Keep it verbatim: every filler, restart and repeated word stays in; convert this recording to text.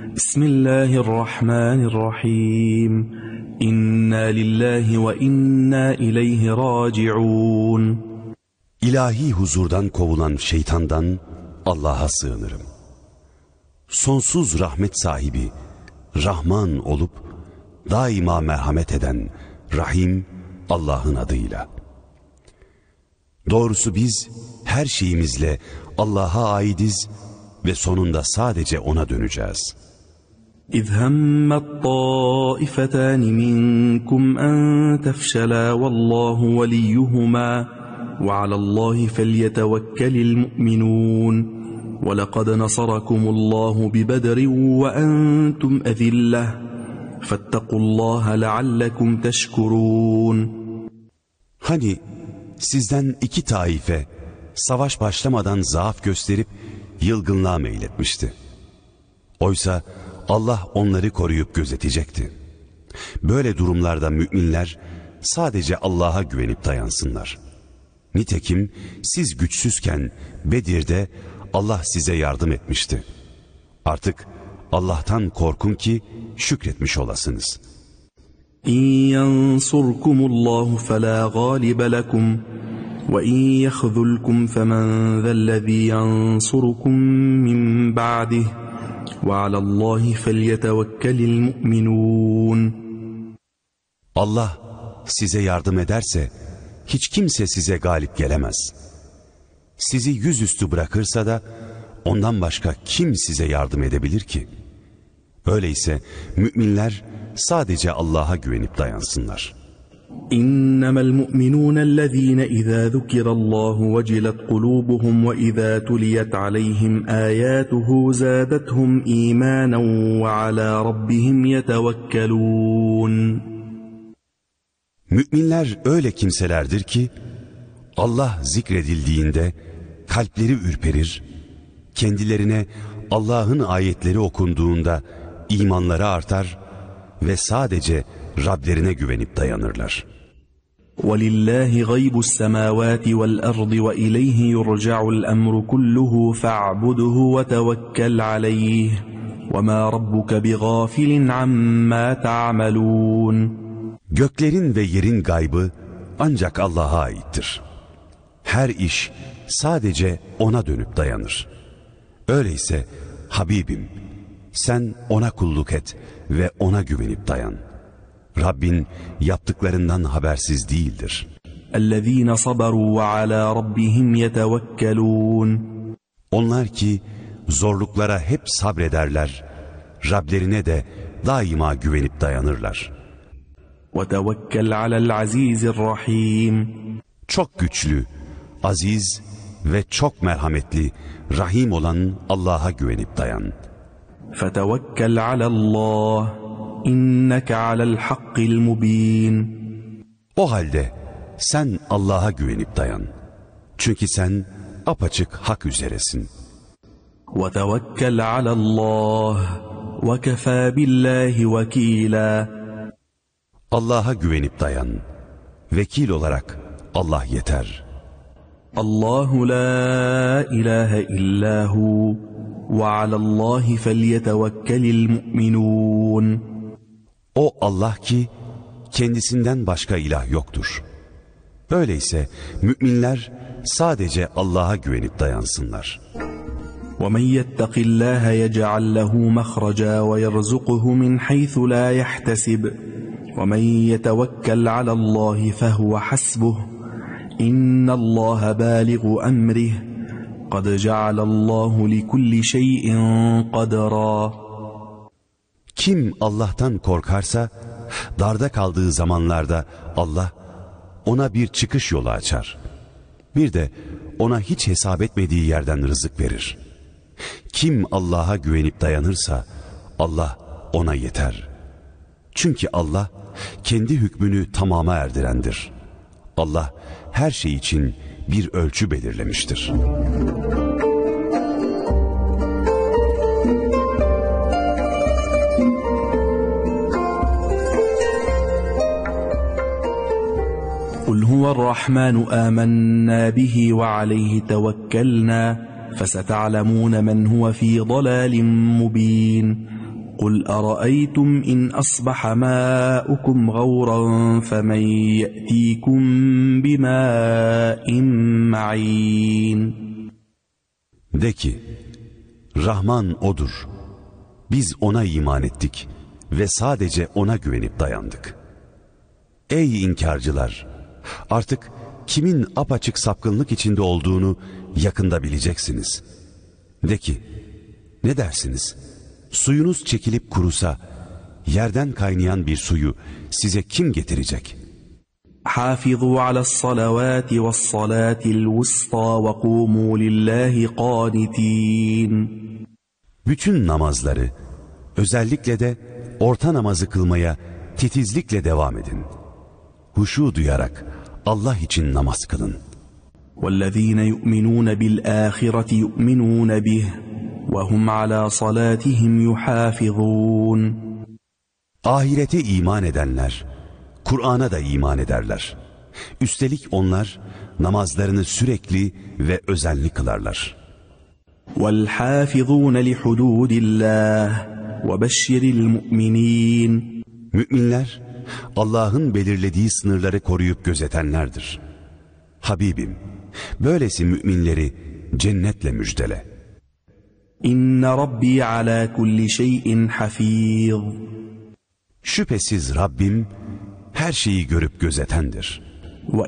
Bismillahirrahmanirrahim. İnna lillahi ve inna ileyhi raciun. İlahi huzurdan kovulan şeytandan Allah'a sığınırım. Sonsuz rahmet sahibi, Rahman olup daima merhamet eden Rahim Allah'ın adıyla. Doğrusu biz her şeyimizle Allah'a aidiz ve sonunda sadece O'na döneceğiz. إذ همت طائفتان منكم أن تفشلا والله وليهما وعلى الله فليتوكل المؤمنون ولقد نصركم الله ببدر وأنتم أذلة فاتقوا الله لعلكم تشكرون. Hani sizden iki taife savaş başlamadan zaaf gösterip yılgınlığa meyletmişti. Oysa Allah onları koruyup gözetecekti. Böyle durumlarda müminler sadece Allah'a güvenip dayansınlar. Nitekim siz güçsüzken Bedir'de Allah size yardım etmişti. Artık Allah'tan korkun ki şükretmiş olasınız. İn yansurkumullahu fela galibe lekum ve in yahzulkum femen zellezî yansurukum min ba'dih ve alallahi felyetevekkelil mu'minun. Allah size yardım ederse hiç kimse size galip gelemez. Sizi yüzüstü bırakırsa da ondan başka kim size yardım edebilir ki? Öyleyse müminler sadece Allah'a güvenip dayansınlar. İnnemel mu'minûnellezîne izâ zukirallâhu vecilet kulûbuhum ve izâ tuliyet aleyhim âyâtuhu zâdethum îmânen ve alâ rabbihim yetevekkelûn. Müminler öyle kimselerdir ki Allah zikredildiğinde kalpleri ürperir, kendilerine Allah'ın ayetleri okunduğunda imanları artar ve sadece Rablerine güvenip dayanırlar. وَلِلَّهِ غَيْبُ السَّمَاوَاتِ وَالْأَرْضِ وَإِلَيْهِ يُرْجَعُ الْأَمْرُ كُلُّهُ فَاعْبُدْهُ وَتَوَكَّلْ عَلَيْهِ وَمَا رَبُّكَ بِغَافِلٍ عَمَّا تَعْمَلُونَ. Göklerin ve yerin gaybı ancak Allah'a aittir. Her iş sadece O'na dönüp dayanır. Öyleyse Habibim, sen O'na kulluk et ve O'na güvenip dayan. Rabbin yaptıklarından habersiz değildir. اَلَّذ۪ينَ صَبَرُوا وَعَلَى رَبِّهِمْ يَتَوَكَّلُونَ. Onlar ki zorluklara hep sabrederler, Rablerine de daima güvenip dayanırlar. وَتَوَكَّلْ عَلَى الْعَز۪يزِ الرَّح۪يمِ. Çok güçlü, aziz ve çok merhametli, rahim olan Allah'a güvenip dayan. فَتَوَكَّلْ عَلَى اللّٰهِ اِنَّكَ عَلَى الْحَقِّ الْمُب۪ينَ. O halde sen Allah'a güvenip dayan. Çünkü sen apaçık hak üzeresin. وَتَوَكَّلْ عَلَى اللّٰهِ وَكَفَى بِاللّٰهِ وَك۪يلًا. Allah'a güvenip dayan. Vekil olarak Allah yeter. Allahu la ilahe illahu ve alallahi felyetevekkelil mu'minun. O Allah ki kendisinden başka ilah yoktur. Öyleyse müminler sadece Allah'a güvenip dayansınlar. وَمَنْ يَتَّقِ اللّٰهَ يَجْعَلْ لَهُ مَخْرَجًا وَيَرْزُقْهُ مِنْ حَيْثُ لَا يَحْتَسِبُ وَمَنْ يَتَوَكَّلْ عَلَى اللّٰهِ فَهُوَ حَسْبُهُ إِنَّ اللّٰهَ بَالِغُ أَمْرِهِ قَدْ جَعَلَ اللّٰهُ لِكُلِّ شَيْءٍ قَدْرًا. Kim Allah'tan korkarsa darda kaldığı zamanlarda Allah ona bir çıkış yolu açar. Bir de ona hiç hesap etmediği yerden rızık verir. Kim Allah'a güvenip dayanırsa Allah ona yeter. Çünkü Allah kendi hükmünü tamama erdirendir. Allah her şey için bir ölçü belirlemiştir. قُلْ هُوَ الرَّحْمَنُ آمَنَّا بِهِ وَعَلَيْهِ تَوَكَّلْنَا فَسَتَعْلَمُونَ مَنْ هُوَ فِي ضَلَالٍ مُبِينٍ قُلْ أَرَأَيْتُمْ إِنْ أَصْبَحَ مَاؤُكُمْ غَوْرًا فَمَنْ يَأْتِيكُمْ بِمَاءٍ مَعِينٍ. De ki, Rahman O'dur. Biz O'na iman ettik ve sadece O'na güvenip dayandık. Ey inkarcılar! Artık kimin apaçık sapkınlık içinde olduğunu yakında bileceksiniz. De ki, ne dersiniz? Suyunuz çekilip kurusa, yerden kaynayan bir suyu size kim getirecek? حافظوا على الصلوات والصلاة الوسطى وقوموا لله قانتين. Bütün namazları, özellikle de orta namazı kılmaya titizlikle devam edin. Huşu duyarak Allah için namaz kılın. وَالَّذ۪ينَ يُؤْمِنُونَ بِالْآخِرَةِ يُؤْمِنُونَ بِهِ وَهُمْ عَلَى صَلَاتِهِمْ يُحَافِظُونَ. Ahirete iman edenler, Kur'an'a da iman ederler. Üstelik onlar namazlarını sürekli ve özenli kılarlar. وَالْحَافِظُونَ لِحُدُودِ اللّٰهِ وَبَشِّرِ الْمُؤْمِنِينَ. Müminler, Allah'ın belirlediği sınırları koruyup gözetenlerdir. Habibim, böylesi müminleri cennetle müjdele. İnne Rabbi ala kulli şeyin hafiz. Şüphesiz Rabbim her şeyi görüp gözetendir.